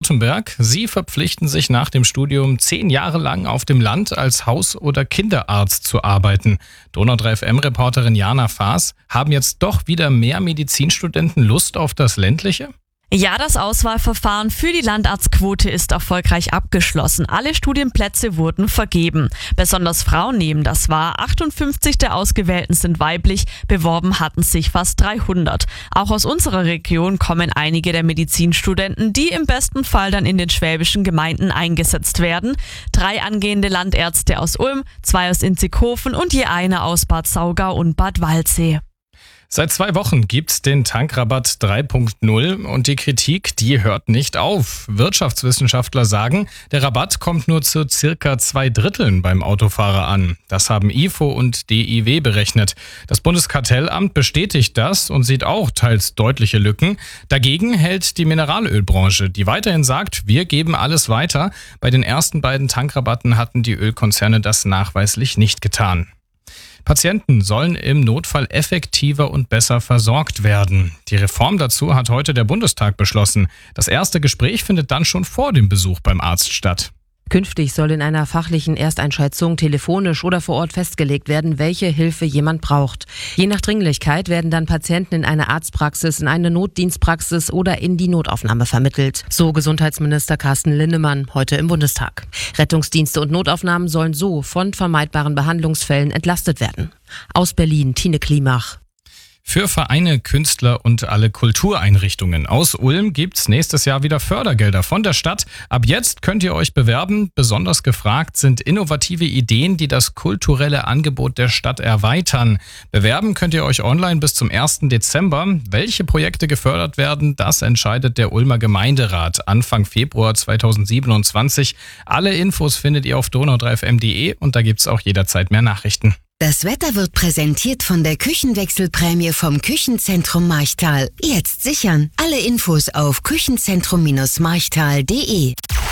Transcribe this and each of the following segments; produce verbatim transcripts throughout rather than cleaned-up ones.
Baden-Württemberg. Sie verpflichten sich nach dem Studium zehn Jahre lang auf dem Land als Haus- oder Kinderarzt zu arbeiten. Donau drei F M-Reporterin Jana Faas, haben jetzt doch wieder mehr Medizinstudenten Lust auf das Ländliche? Ja, das Auswahlverfahren für die Landarztquote ist erfolgreich abgeschlossen. Alle Studienplätze wurden vergeben. Besonders Frauen nehmen das wahr. achtundfünfzig der Ausgewählten sind weiblich. Beworben hatten sich fast dreihundert. Auch aus unserer Region kommen einige der Medizinstudenten, die im besten Fall dann in den schwäbischen Gemeinden eingesetzt werden. Drei angehende Landärzte aus Ulm, zwei aus Inzighofen und je einer aus Bad Saugau und Bad Waldsee. Seit zwei Wochen gibt's den Tankrabatt drei Punkt null und die Kritik, die hört nicht auf. Wirtschaftswissenschaftler sagen, der Rabatt kommt nur zu circa zwei Dritteln beim Autofahrer an. Das haben I F O und D I W berechnet. Das Bundeskartellamt bestätigt das und sieht auch teils deutliche Lücken. Dagegen hält die Mineralölbranche, die weiterhin sagt, wir geben alles weiter. Bei den ersten beiden Tankrabatten hatten die Ölkonzerne das nachweislich nicht getan. Patienten sollen im Notfall effektiver und besser versorgt werden. Die Reform dazu hat heute der Bundestag beschlossen. Das erste Gespräch findet dann schon vor dem Besuch beim Arzt statt. Künftig soll in einer fachlichen Ersteinschätzung telefonisch oder vor Ort festgelegt werden, welche Hilfe jemand braucht. Je nach Dringlichkeit werden dann Patienten in eine Arztpraxis, in eine Notdienstpraxis oder in die Notaufnahme vermittelt. So Gesundheitsminister Carsten Linnemann heute im Bundestag. Rettungsdienste und Notaufnahmen sollen so von vermeidbaren Behandlungsfällen entlastet werden. Aus Berlin, Tine Klimach. Für Vereine, Künstler und alle Kultureinrichtungen aus Ulm gibt's nächstes Jahr wieder Fördergelder von der Stadt. Ab jetzt könnt ihr euch bewerben. Besonders gefragt sind innovative Ideen, die das kulturelle Angebot der Stadt erweitern. Bewerben könnt ihr euch online bis zum ersten Dezember. Welche Projekte gefördert werden, das entscheidet der Ulmer Gemeinderat Anfang Februar zweitausendsiebenundzwanzig. Alle Infos findet ihr auf donau drei f m punkt de und da gibt's auch jederzeit mehr Nachrichten. Das Wetter wird präsentiert von der Küchenwechselprämie vom Küchenzentrum Marchtal. Jetzt sichern. Alle Infos auf küchenzentrum marchtal punkt de.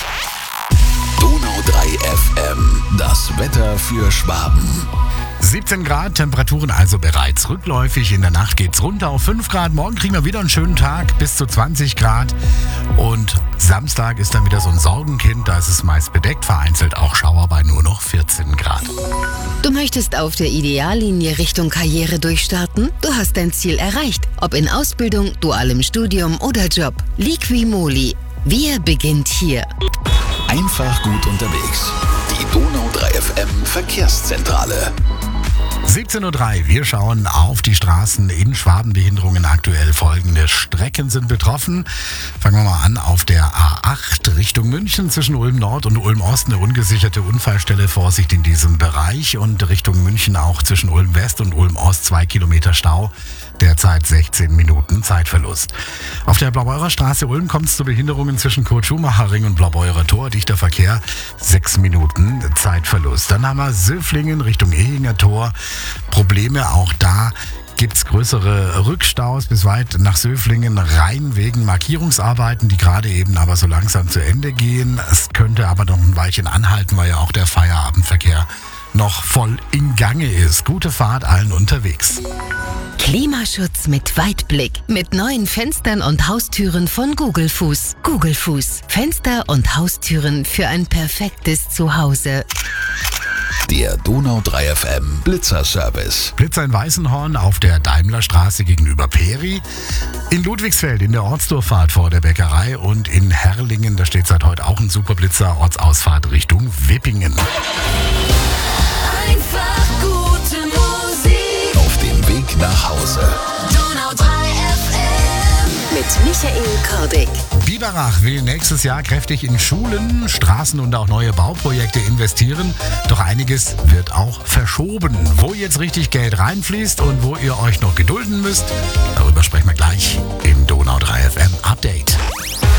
Donau drei F M, das Wetter für Schwaben. siebzehn Grad, Temperaturen also bereits rückläufig. In der Nacht geht's runter auf fünf Grad. Morgen kriegen wir wieder einen schönen Tag, bis zu zwanzig Grad. Und Samstag ist dann wieder so ein Sorgenkind. Da ist es meist bedeckt, vereinzelt auch Schauer bei nur noch vierzehn Grad. Du möchtest auf der Ideallinie Richtung Karriere durchstarten? Du hast dein Ziel erreicht. Ob in Ausbildung, dualem Studium oder Job. Liqui-Moly. Wir beginnt hier. Einfach gut unterwegs. Die Donau drei F M Verkehrszentrale. siebzehn Uhr drei, wir schauen auf die Straßen in Schwabenbehinderungen. Aktuell folgende Strecken sind betroffen. Fangen wir mal an auf der A acht Richtung München zwischen Ulm Nord und Ulm Ost. Eine ungesicherte Unfallstelle, Vorsicht in diesem Bereich. Und Richtung München auch zwischen Ulm West und Ulm Ost zwei Kilometer Stau. Derzeit sechzehn Minuten Zeitverlust. Auf der Blaubeurer Straße Ulm kommt es zu Behinderungen zwischen Kurt-Schumacher-Ring und Blaubeurer Tor. Dichter Verkehr, sechs Minuten Zeitverlust. Dann haben wir Söflingen Richtung Ehinger Tor. Probleme auch da. Gibt's größere Rückstaus bis weit nach Söflingen rein wegen Markierungsarbeiten, die gerade eben aber so langsam zu Ende gehen. Es könnte aber noch ein Weilchen anhalten, weil ja auch der Feierabendverkehr noch voll in Gange ist. Gute Fahrt allen unterwegs. Klimaschutz mit Weitblick. Mit neuen Fenstern und Haustüren von Google Fuß. Google Fuß. Fenster und Haustüren für ein perfektes Zuhause. Der Donau drei F M Blitzerservice. Blitzer in Weißenhorn auf der Daimlerstraße gegenüber Peri. In Ludwigsfeld in der Ortsdurchfahrt vor der Bäckerei und in Herrlingen, da steht seit heute auch ein Superblitzer, Ortsausfahrt Richtung Wippingen. Einfach gute Musik. Auf dem Weg nach Hause. Donau drei F M. Mit Michael Kordick. Biberach will nächstes Jahr kräftig in Schulen, Straßen und auch neue Bauprojekte investieren. Doch einiges wird auch verschoben. Wo jetzt richtig Geld reinfließt und wo ihr euch noch gedulden müsst, darüber sprechen wir gleich im Donau drei F M Update.